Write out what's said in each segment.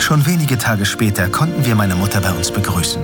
Schon wenige Tage später konnten wir meine Mutter bei uns begrüßen.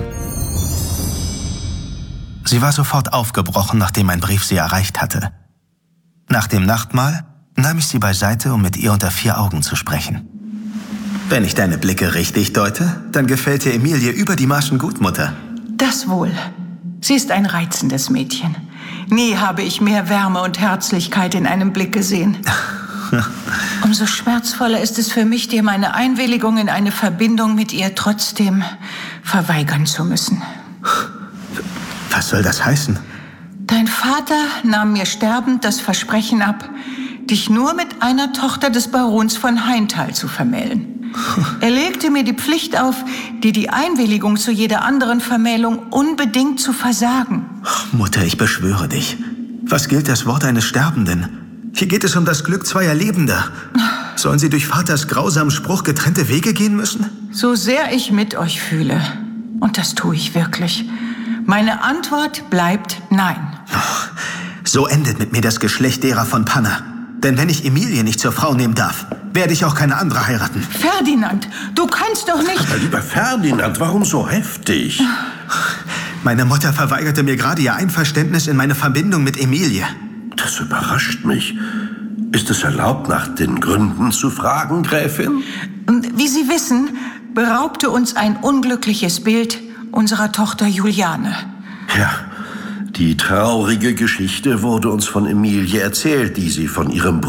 Sie war sofort aufgebrochen, nachdem mein Brief sie erreicht hatte. Nach dem Nachtmahl nahm ich sie beiseite, um mit ihr unter 4 Augen zu sprechen. Wenn ich deine Blicke richtig deute, dann gefällt dir Emilie über die Maßen gut, Mutter. Das wohl. Sie ist ein reizendes Mädchen. Nie habe ich mehr Wärme und Herzlichkeit in einem Blick gesehen. Umso schmerzvoller ist es für mich, dir meine Einwilligung in eine Verbindung mit ihr trotzdem verweigern zu müssen. Was soll das heißen? Dein Vater nahm mir sterbend das Versprechen ab, dich nur mit einer Tochter des Barons von Heintal zu vermählen. Er legte mir die Pflicht auf, dir die Einwilligung zu jeder anderen Vermählung unbedingt zu versagen. Mutter, ich beschwöre dich. Was gilt das Wort eines Sterbenden? Hier geht es um das Glück zweier Lebender. Sollen sie durch Vaters grausamen Spruch getrennte Wege gehen müssen? So sehr ich mit euch fühle, und das tue ich wirklich, meine Antwort bleibt nein. So endet mit mir das Geschlecht derer von Panna. Denn wenn ich Emilie nicht zur Frau nehmen darf, werde ich auch keine andere heiraten. Ferdinand, du kannst doch nicht... Aber lieber Ferdinand, warum so heftig? Meine Mutter verweigerte mir gerade ihr Einverständnis in meine Verbindung mit Emilie. Das überrascht mich. Ist es erlaubt, nach den Gründen zu fragen, Gräfin? Wie Sie wissen, beraubte uns ein unglückliches Bild unserer Tochter Juliane. Ja, die traurige Geschichte wurde uns von Emilie erzählt, die sie von ihrem Bruder